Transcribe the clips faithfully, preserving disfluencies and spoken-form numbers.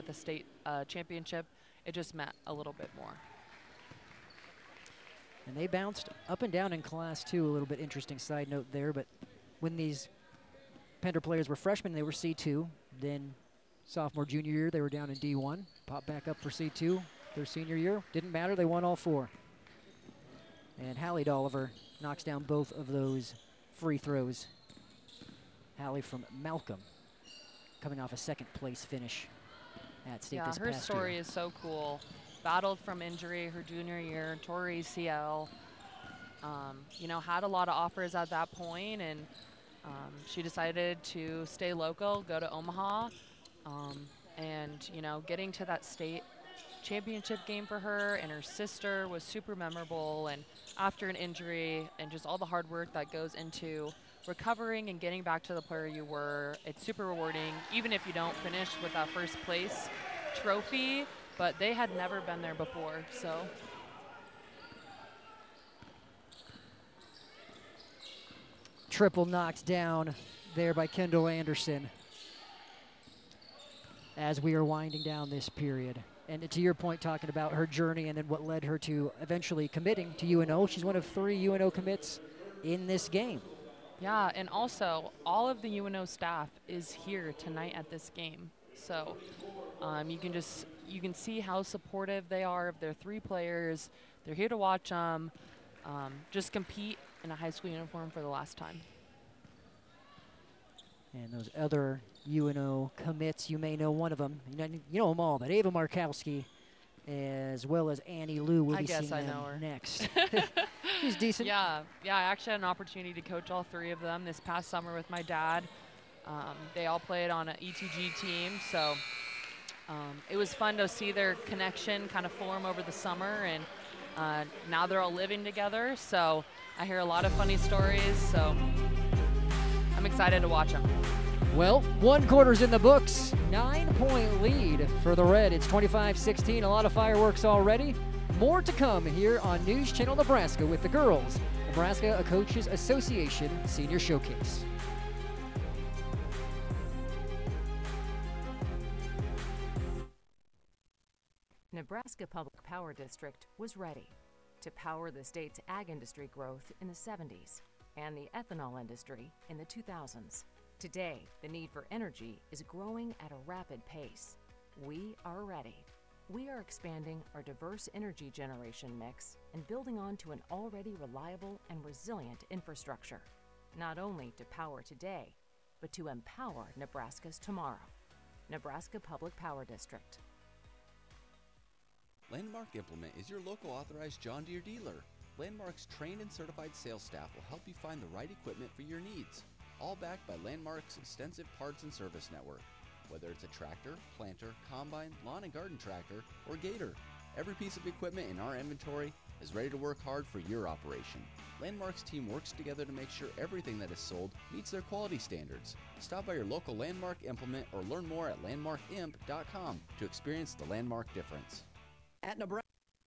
with a state uh, championship, it just meant a little bit more. And they bounced up and down in Class two, a little bit interesting side note there, but when these Pender players were freshmen, they were C two. Then sophomore, junior year, they were down in D one. Popped back up for C two their senior year. Didn't matter, they won all four. And Hallie Dolliver knocks down both of those free throws. Hallie from Malcolm, coming off a second place finish at state yeah, this her past story year. is so cool. Battled from injury her junior year, tore A C L. Um, you know, had a lot of offers at that point, and um, she decided to stay local, go to Omaha, um, and, you know, getting to that state championship game for her and her sister was super memorable. And after an injury and just all the hard work that goes into recovering and getting back to the player you were, it's super rewarding, even if you don't finish with that first place trophy. But they had never been there before, so. Triple knocked down there by Kendall Anderson as we are winding down this period. And to your point, talking about her journey and then what led her to eventually committing to U N O. She's one of three U N O commits in this game. Yeah, and also all of the U N O staff is here tonight at this game. So um, you can just, you can see how supportive they are of their three players. They're here to watch them um, just compete in a high school uniform for the last time. And those other U N O commits, you may know one of them. You know, you know them all, but Ava Markowski, as well as Annie Lou, will I be guess seeing I them know her. next. She's decent. Yeah, yeah. I actually had an opportunity to coach all three of them this past summer with my dad. Um, they all played on an E T G team, so um, it was fun to see their connection kind of form over the summer, and uh, now they're all living together. So I hear a lot of funny stories. So I'm excited to watch them. Well, one quarter's in the books. Nine-point lead for the Red. It's twenty-five sixteen. A lot of fireworks already. More to come here on News Channel Nebraska with the girls. Nebraska Coaches Association Senior Showcase. Nebraska Public Power District was ready to power the state's ag industry growth in the seventies and the ethanol industry in the two thousands. Today, the need for energy is growing at a rapid pace. We are ready. We are expanding our diverse energy generation mix and building onto an already reliable and resilient infrastructure, not only to power today, but to empower Nebraska's tomorrow. Nebraska Public Power District. Landmark Implement is your local authorized John Deere dealer. Landmark's trained and certified sales staff will help you find the right equipment for your needs, all backed by Landmark's extensive parts and service network. Whether it's a tractor, planter, combine, lawn and garden tractor, or gator, every piece of equipment in our inventory is ready to work hard for your operation. Landmark's team works together to make sure everything that is sold meets their quality standards. Stop by your local Landmark Implement or learn more at landmark imp dot com to experience the Landmark difference. At Nebraska.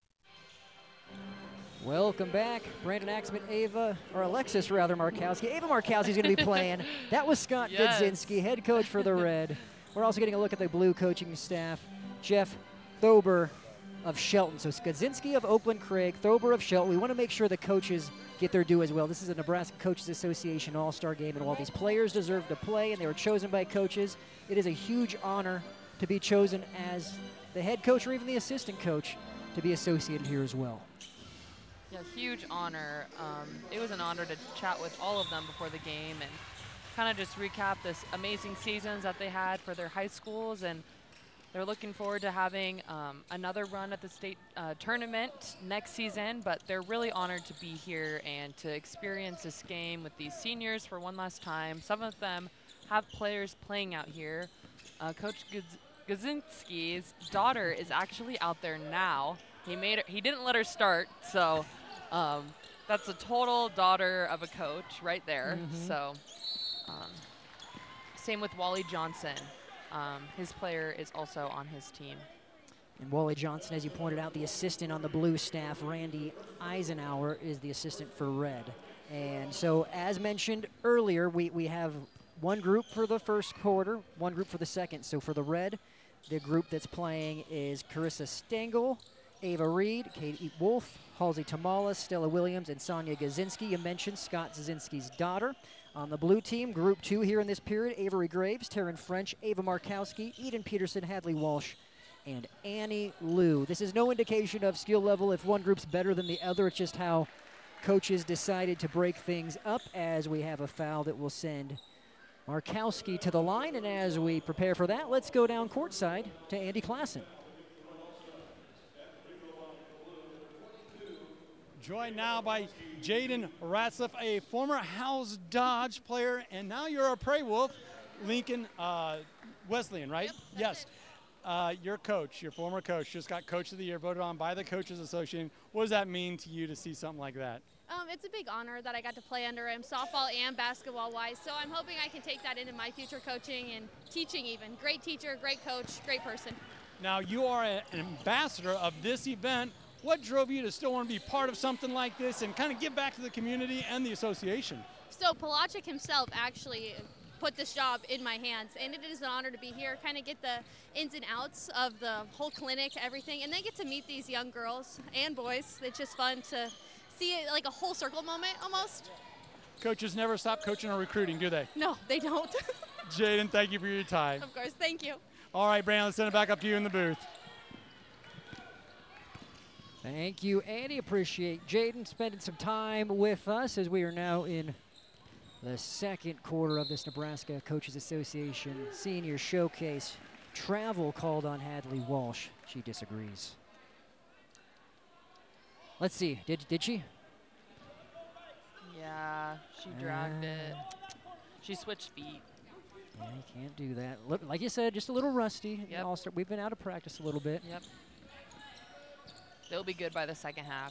Welcome back, Brandon Axman, Ava, or Alexis rather, Markowski. Ava Markowski is going to be playing. That was Scott Yes. Godzinski, head coach for the Red. We're also getting a look at the blue coaching staff. Jeff Thober of Shelton. So Godzinski of Oakland Craig, Thober of Shelton. We want to make sure the coaches get their due as well. This is a Nebraska Coaches Association All-Star game, and while these players deserve to play and they were chosen by coaches, it is a huge honor to be chosen as the head coach or even the assistant coach to be associated here as well. Yeah, huge honor. Um, it was an honor to chat with all of them before the game and kind of just recap this amazing seasons that they had for their high schools, and they're looking forward to having um, another run at the state uh, tournament next season, but they're really honored to be here and to experience this game with these seniors for one last time. Some of them have players playing out here. Uh, Coach Godzinski's daughter is actually out there now. He made her, he didn't let her start, so um, that's a total daughter of a coach right there. Mm-hmm. So um, same with Wally Johnson. Um, his player is also on his team. And Wally Johnson, as you pointed out, the assistant on the blue staff. Randy Eisenhower is the assistant for Red. And so, as mentioned earlier, we, we have one group for the first quarter, one group for the second. So for the Red, The group that's playing is Carissa Stengel, Ava Reed, Katie Wolf, Halsey Tamala, Stella Williams, and Sonia Gazinski. You mentioned Scott Zazinski's daughter. On the blue team, group two here in this period, Avery Graves, Taryn French, Ava Markowski, Eden Peterson, Hadley Walsh, and Annie Liu. This is no indication of skill level if one group's better than the other. It's just how coaches decided to break things up, as we have a foul that will send Markowski to the line. And as we prepare for that, let's go down courtside to Andy Klassen. Joined now by Jaden Ratzliff, a former Howes Dodge player, and now you're a Prairie Wolf, Lincoln uh, Wesleyan, right? Yep, yes. Uh, your coach, your former coach, just got Coach of the Year, voted on by the Coaches Association. What does that mean to you to see something like that? Um, it's a big honor that I got to play under him, softball and basketball-wise, so I'm hoping I can take that into my future coaching and teaching even. Great teacher, great coach, great person. Now, you are a, an ambassador of this event. What drove you to still want to be part of something like this and kind of give back to the community and the association? So Pelagic himself actually put this job in my hands, and it is an honor to be here, kind of get the ins and outs of the whole clinic, everything, and then get to meet these young girls and boys. It's just fun to see it like a whole circle moment almost. Coaches never stop coaching or recruiting, do they? No, they don't. Jaden, thank you for your time. Of course, thank you. All right, Brandon, let's send it back up to you in the booth. Thank you, Andy. Appreciate Jaden spending some time with us as we are now in the second quarter of this Nebraska Coaches Association Senior Showcase. Travel called on Hadley Walsh. She disagrees. Let's see. Did did she? Yeah, she dragged Uh, it. She switched feet. Yeah, you can't do that. Look, like you said, just a little rusty. Yep. All-star- We've been out of practice a little bit. Yep. They'll be good by the second half.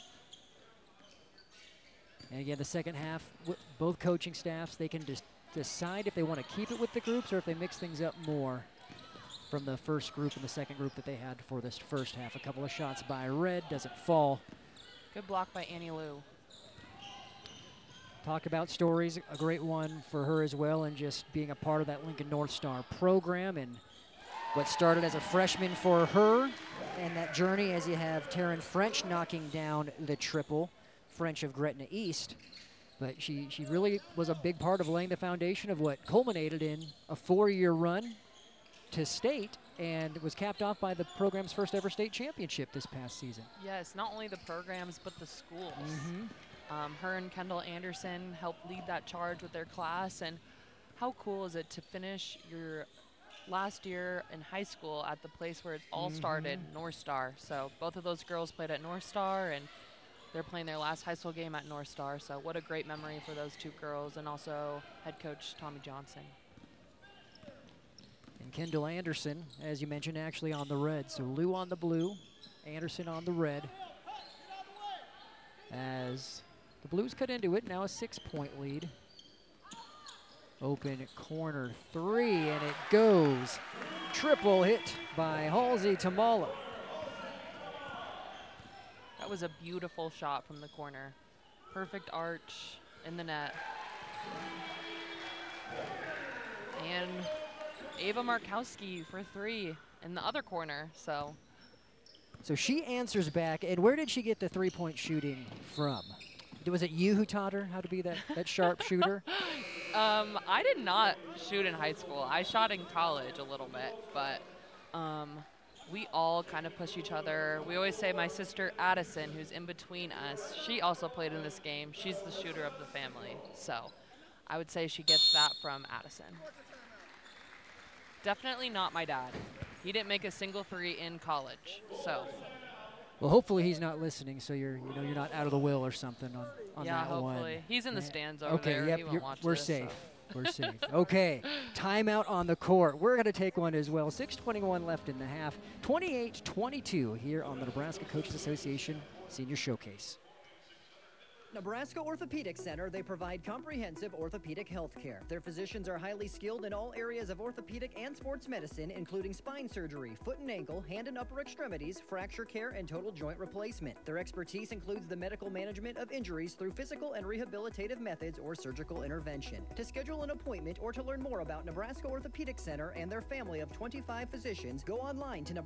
And again, the second half, w- both coaching staffs, they can just decide if they want to keep it with the groups or if they mix things up more from the first group and the second group that they had for this first half. A couple of shots by Red, doesn't fall. Good block by Annie Liu. Talk about stories, a great one for her as well, and just being a part of that Lincoln North Star program and what started as a freshman for her and that journey as you have Taryn French knocking down the triple, French of Gretna East. But she, she really was a big part of laying the foundation of what culminated in a four-year run to state and was capped off by the program's first ever state championship this past season. Yes, not only the programs, but the schools. Mm-hmm. Um, her and Kendall Anderson helped lead that charge with their class. And how cool is it to finish your last year in high school at the place where it all Mhm. started, North Star. So both of those girls played at North Star, and they're playing their last high school game at North Star. So what a great memory for those two girls, and also head coach Tommy Johnson. And Kendall Anderson, as you mentioned, actually on the red. So Lou on the blue, Anderson on the red. As the Blues cut into it, now a six-point lead. Open corner three, and it goes. Triple hit by Halsey Tamala. That was a beautiful shot from the corner. Perfect arch in the net. And Ava Markowski for three in the other corner, so. So she answers back, and where did she get the three-point shooting from? Was it you who taught her how to be that, that sharp shooter? Um, I did not shoot in high school. I shot in college a little bit, but um, we all kind of push each other. We always say my sister Addison, who's in between us, she also played in this game. She's the shooter of the family, so I would say she gets that from Addison. Definitely not my dad. He didn't make a single three in college, so. Well, hopefully he's not listening, so you're you know you're not out of the will or something on, on yeah, that one. hopefully. He's in the Yeah. stands over okay, there. Yep, He won't you're- watch we're this, safe. so. We're safe. Okay, timeout on the court. We're going to take one as well. six twenty-one left in the half. twenty-eight twenty-two here on the Nebraska Coaches Association Senior Showcase. At Nebraska Orthopedic Center, they provide comprehensive orthopedic health care. Their physicians are highly skilled in all areas of orthopedic and sports medicine, including spine surgery, foot and ankle, hand and upper extremities, fracture care, and total joint replacement. Their expertise includes the medical management of injuries through physical and rehabilitative methods or surgical intervention. To schedule an appointment or to learn more about Nebraska Orthopedic Center and their family of twenty-five physicians, go online to Nebraska